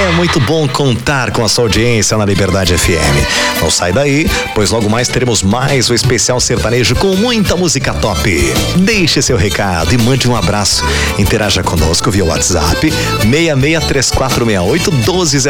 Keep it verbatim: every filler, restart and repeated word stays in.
É muito bom contar com a sua audiência na Liberdade F M. Não sai daí, pois logo mais teremos mais o especial sertanejo com muita música top. Deixe seu recado e mande um abraço. Interaja conosco via WhatsApp seis seis três quatro seis oito um dois zero